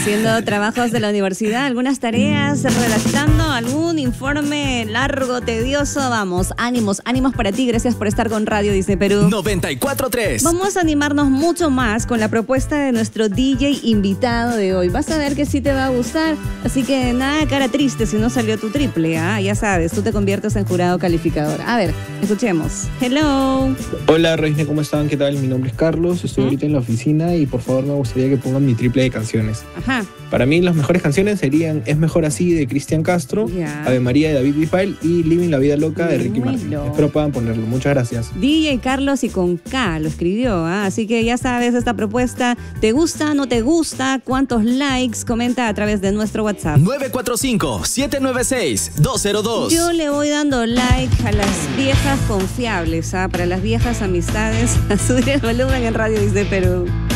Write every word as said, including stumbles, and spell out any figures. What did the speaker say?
Haciendo trabajos de la universidad, algunas tareas, redactando algún informe largo, tedioso. Vamos, ánimos, ánimos para ti. Gracias por estar con Radio Disney Perú. noventa y cuatro punto tres. Vamos a animarnos mucho más con la propuesta de nuestro D J invitado de hoy. Vas a ver que sí te va a gustar. Así que nada de cara triste si no salió tu triple. ¿ah? Ya sabes, tú te conviertes en jurado calificador. A ver, escuchemos. Hello. Hola, Reina, ¿cómo están? ¿Qué tal? Mi nombre es Carlos. Estoy ¿Mm? ahorita en la oficina y por favor me gustaría que pongan mi triple de canciones. Ajá. Para mí las mejores canciones serían Es Mejor Así de Cristian Castro, Ya. Ave María de David Bisbal y Living la Vida Loca de Ricky Martin. Bueno. Espero puedan ponerlo. Muchas gracias. D J Carlos y con K lo escribió, ¿ah? Así que ya sabes esta propuesta. ¿Te gusta? ¿No te gusta? ¿Cuántos likes? Comenta a través de nuestro WhatsApp. nueve cuatro cinco, siete nueve seis, dos cero dos. Yo le voy dando like a las viejas confiables, ¿ah? Para las viejas amistades. A subir el volumen en Radio Disney Perú.